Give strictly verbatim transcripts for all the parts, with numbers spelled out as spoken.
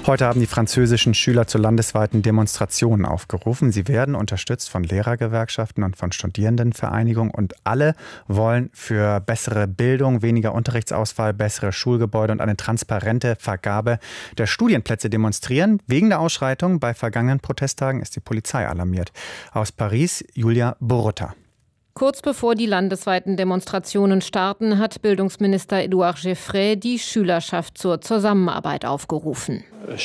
Heute haben die französischen Schüler zu landesweiten Demonstrationen aufgerufen. Sie werden unterstützt von Lehrergewerkschaften und von Studierendenvereinigungen. Und alle wollen für bessere Bildung, weniger Unterrichtsausfall, bessere Schulgebäude und eine transparente Vergabe der Studienplätze demonstrieren. Wegen der Ausschreitung bei vergangenen Protesttagen ist die Polizei alarmiert. Aus Paris, Julia Borutta. Kurz bevor die landesweiten Demonstrationen starten, hat Bildungsminister Édouard Geoffrey die Schülerschaft zur Zusammenarbeit aufgerufen.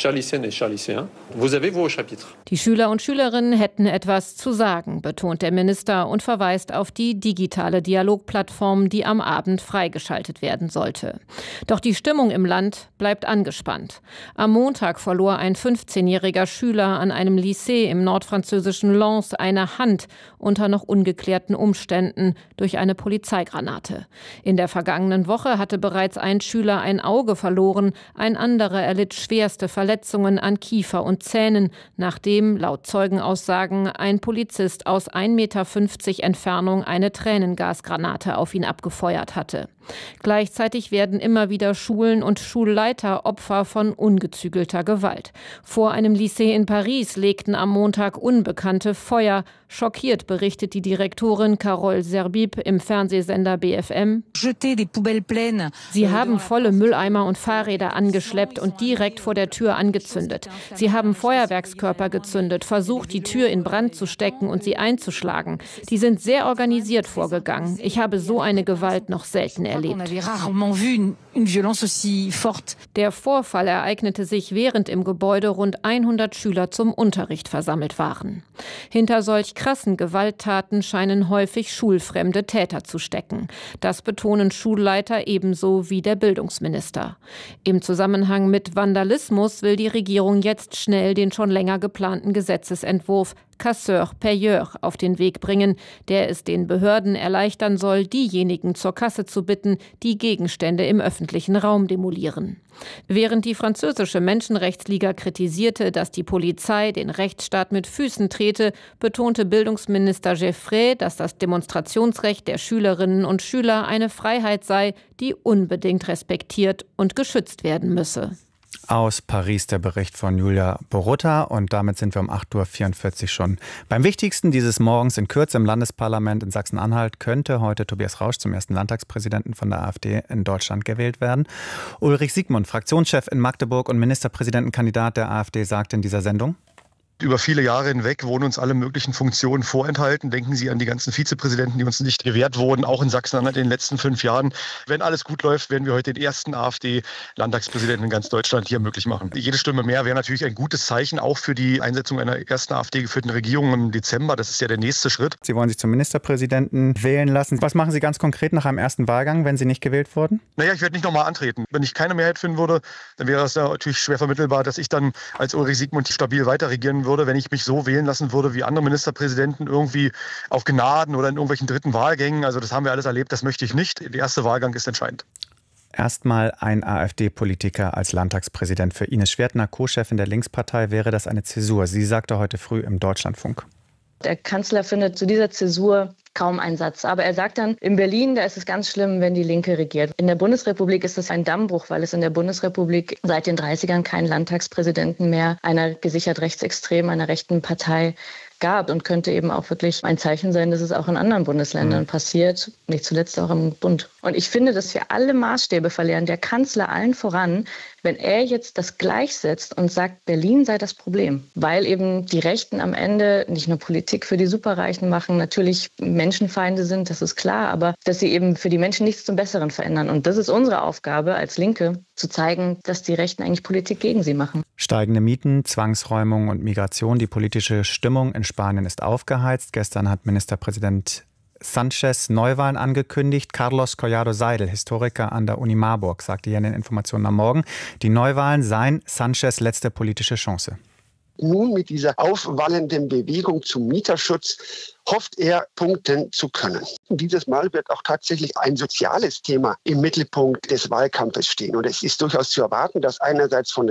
Die Schüler und Schülerinnen hätten etwas zu sagen, betont der Minister und verweist auf die digitale Dialogplattform, die am Abend freigeschaltet werden sollte. Doch die Stimmung im Land bleibt angespannt. Am Montag verlor ein fünfzehnjähriger Schüler an einem Lycée im nordfranzösischen Lens eine Hand unter noch ungeklärten Umständen durch eine Polizeigranate. In der vergangenen Woche hatte bereits ein Schüler ein Auge verloren, ein anderer erlitt schwerste Verletzungen an Kiefer und Zähnen, nachdem laut Zeugenaussagen ein Polizist aus ein Meter fünfzig Entfernung eine Tränengasgranate auf ihn abgefeuert hatte. Gleichzeitig werden immer wieder Schulen und Schulleiter Opfer von ungezügelter Gewalt. Vor einem Lycée in Paris legten am Montag Unbekannte Feuer. Schockiert berichtet die Direktorin Carole Zerbib im Fernsehsender B F M. Sie haben volle Mülleimer und Fahrräder angeschleppt und direkt vor der Tür angezündet. Sie haben Feuerwerkskörper gezündet, versucht, die Tür in Brand zu stecken und sie einzuschlagen. Die sind sehr organisiert vorgegangen. Ich habe so eine Gewalt noch selten erlebt. Der Vorfall ereignete sich, während im Gebäude rund hundert Schüler zum Unterricht versammelt waren. Hinter solch krassen Gewalttaten scheinen häufig schulfremde Täter zu stecken. Das betonen Schulleiter ebenso wie der Bildungsminister. Im Zusammenhang mit Vandalismus will die Regierung jetzt schnell den schon länger geplanten Gesetzesentwurf Casseur-Payeur auf den Weg bringen, der es den Behörden erleichtern soll, diejenigen zur Kasse zu bitten, die Gegenstände im öffentlichen Raum demolieren. Während die französische Menschenrechtsliga kritisierte, dass die Polizei den Rechtsstaat mit Füßen trete, betonte Bildungsminister Geoffrey, dass das Demonstrationsrecht der Schülerinnen und Schüler eine Freiheit sei, die unbedingt respektiert und geschützt werden müsse. Aus Paris der Bericht von Julia Borutta, und damit sind wir um acht Uhr vierundvierzig schon beim Wichtigsten dieses Morgens. In Kürze im Landesparlament in Sachsen-Anhalt könnte heute Tobias Rausch zum ersten Landtagspräsidenten von der AfD in Deutschland gewählt werden. Ulrich Siegmund, Fraktionschef in Magdeburg und Ministerpräsidentenkandidat der AfD, sagt in dieser Sendung: Über viele Jahre hinweg wurden uns alle möglichen Funktionen vorenthalten. Denken Sie an die ganzen Vizepräsidenten, die uns nicht gewährt wurden, auch in Sachsen-Anhalt in den letzten fünf Jahren. Wenn alles gut läuft, werden wir heute den ersten AfD-Landtagspräsidenten in ganz Deutschland hier möglich machen. Jede Stimme mehr wäre natürlich ein gutes Zeichen, auch für die Einsetzung einer ersten AfD-geführten Regierung im Dezember. Das ist ja der nächste Schritt. Sie wollen sich zum Ministerpräsidenten wählen lassen. Was machen Sie ganz konkret nach einem ersten Wahlgang, wenn Sie nicht gewählt wurden? Naja, ich werde nicht nochmal antreten. Wenn ich keine Mehrheit finden würde, dann wäre es ja natürlich schwer vermittelbar, dass ich dann als Ulrich Siegmund stabil weiter regieren würde. Würde, wenn ich mich so wählen lassen würde wie andere Ministerpräsidenten, irgendwie auf Gnaden oder in irgendwelchen dritten Wahlgängen. Also das haben wir alles erlebt, das möchte ich nicht. Der erste Wahlgang ist entscheidend. Erstmal ein AfD-Politiker als Landtagspräsident. Für Ines Schwertner, Co-Chefin der Linkspartei, wäre das eine Zäsur. Sie sagte heute früh im Deutschlandfunk: Der Kanzler findet zu dieser Zäsur kaum einen Satz. Aber er sagt dann, in Berlin, da ist es ganz schlimm, wenn die Linke regiert. In der Bundesrepublik ist das ein Dammbruch, weil es in der Bundesrepublik seit den dreißigern keinen Landtagspräsidenten mehr einer gesichert rechtsextremen, einer rechten Partei gab, und könnte eben auch wirklich ein Zeichen sein, dass es auch in anderen Bundesländern mhm. passiert, nicht zuletzt auch im Bund. Und ich finde, dass wir alle Maßstäbe verlieren, der Kanzler allen voran, wenn er jetzt das gleichsetzt und sagt, Berlin sei das Problem, weil eben die Rechten am Ende nicht nur Politik für die Superreichen machen, natürlich Menschenfeinde sind, das ist klar, aber dass sie eben für die Menschen nichts zum Besseren verändern. Und das ist unsere Aufgabe als Linke, zu zeigen, dass die Rechten eigentlich Politik gegen sie machen. Steigende Mieten, Zwangsräumung und Migration. Die politische Stimmung in Spanien ist aufgeheizt. Gestern hat Ministerpräsident Sanchez Neuwahlen angekündigt. Carlos Collado Seidel, Historiker an der Uni Marburg, sagte hier in den Informationen am Morgen, die Neuwahlen seien Sanchez letzte politische Chance. Nun mit dieser aufwallenden Bewegung zum Mieterschutz hofft er, punkten zu können. Und dieses Mal wird auch tatsächlich ein soziales Thema im Mittelpunkt des Wahlkampfes stehen. Und es ist durchaus zu erwarten, dass einerseits von